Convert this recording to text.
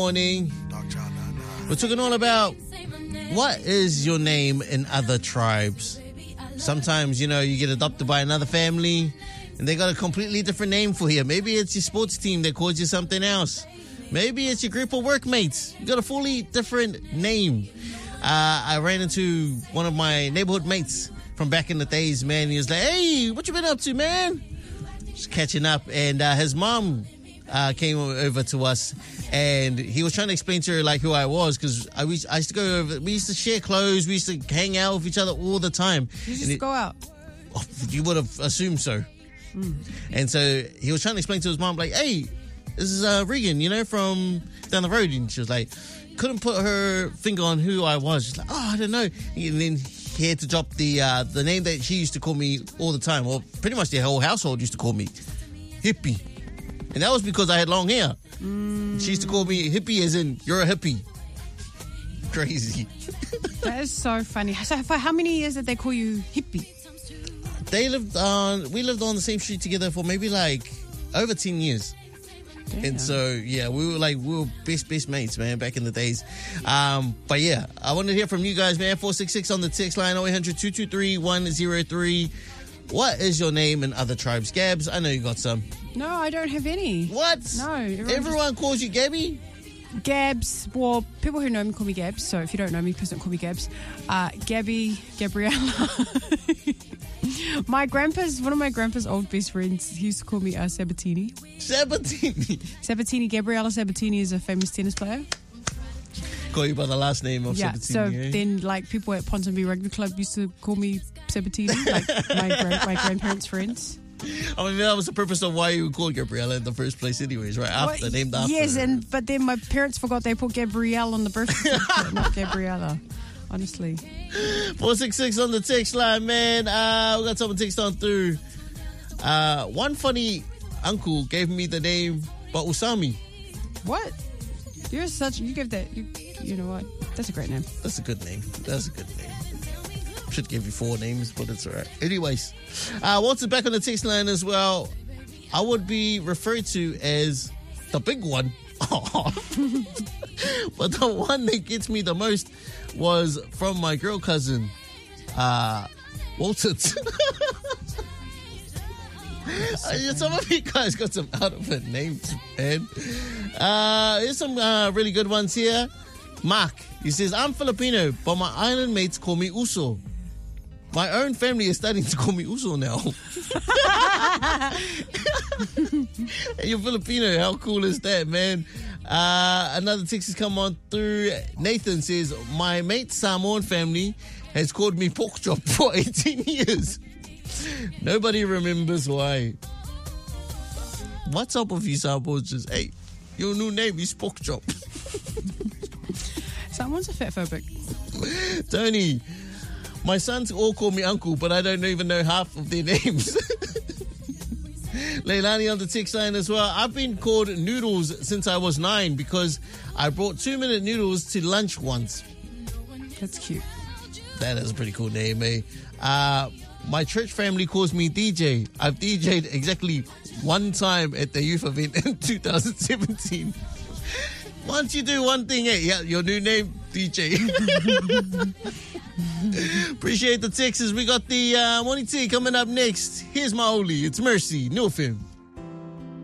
Morning. We're talking all about what is your name in other tribes. Sometimes, you get adopted by another family and they got a completely different name for you. Maybe it's your sports team that calls you something else. Maybe it's your group of workmates. You got a fully different name. I ran into one of my neighborhood mates from back in the days, man. He was like, hey, what you been up to, man? Just catching up. And his mom came over to us, and he was trying to explain to her like who I was, because I used to go over. We used to share clothes. We used to hang out with each other all the time. You used to go out. Oh, you would have assumed so. And so he was trying to explain to his mom like, "Hey, this is Regan, from down the road." And she was like, couldn't put her finger on who I was. She's like, "Oh, I don't know." And then he had to drop the name that she used to call me all the time. Well, pretty much the whole household used to call me Hippie. And that was because I had long hair. She used to call me Hippie as in, you're a hippie. Crazy. That is so funny. So for how many years did they call you Hippie? We lived on the same street together for maybe like over 10 years. Damn. And so, yeah, we were best mates, man, back in the days. But yeah, I want to hear from you guys, man. 466 on the text line, 0800-223-103. What is your name in other tribes? Gabs, I know you got some. No, I don't have any. What? No. Everyone calls you Gabby? Gabs. Well, people who know me call me Gabs. So if you don't know me, please don't call me Gabs. Gabby, Gabriella. One of my grandpa's old best friends, he used to call me Sabatini. Sabatini. Gabriella Sabatini is a famous tennis player. Call you by the last name of Sabatini. So then, people at Ponsonby Rugby Club used to call me Sabatini, my grandparents' friends. I mean, that was the purpose of why you would call Gabriella in the first place anyways, right? Named after yes, her. but then my parents forgot they put Gabrielle on the birth certificate, not Gabriella. Honestly. 466 on the text line, man. We got someone text on through. One funny uncle gave me the name Ba'usami. What? You give that, you know what? That's a great name. That's a good name. Should give you 4 names, but it's all right. Anyways, Walter's back on the text line as well. I would be referred to as the big one. But the one that gets me the most was from my girl cousin, Walter. Some of you guys got some out of it names, man. Here's some really good ones here. Mark, he says, I'm Filipino, but my island mates call me Uso. My own family is starting to call me Uso now. Hey, you're Filipino. How cool is that, man? Another text has come on through. Nathan says, my mate Samoan family has called me pork chop for 18 years. Nobody remembers why. What's up with you Samoans? Just, hey, your new name is pork chop. Someone's a fatphobic. Tony, my sons all call me uncle, but I don't even know half of their names. Leilani on the text line as well. I've been called Noodles since I was 9 because I brought 2-minute noodles to lunch once. That's cute. That is a pretty cool name, eh? My church family calls me DJ. I've DJ'd exactly one time at the youth event in 2017. Once you do one thing, yeah, your new name, DJ. Appreciate the texts. We got the morning tea coming up next. Here's my Oli. It's Mercy, New FM.